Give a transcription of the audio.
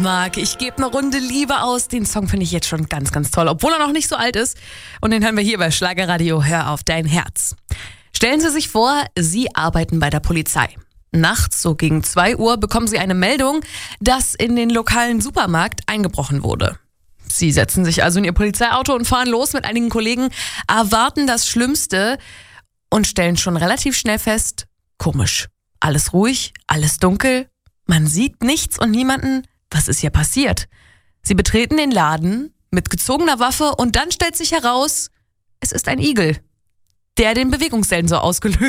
Marc, ich gebe eine Runde Liebe aus. Den Song finde ich jetzt schon ganz, ganz toll, obwohl er noch nicht so alt ist. Und den hören wir hier bei Schlagerradio. Hör auf dein Herz. Stellen Sie sich vor, Sie arbeiten bei der Polizei. Nachts, so gegen 2 Uhr, bekommen Sie eine Meldung, dass in den lokalen Supermarkt eingebrochen wurde. Sie setzen sich also in Ihr Polizeiauto und fahren los mit einigen Kollegen, erwarten das Schlimmste und stellen schon relativ schnell fest, komisch. Alles ruhig, alles dunkel, man sieht nichts und niemanden. Was ist hier passiert? Sie betreten den Laden mit gezogener Waffe und dann stellt sich heraus, es ist ein Igel, der den Bewegungssensor ausgelöst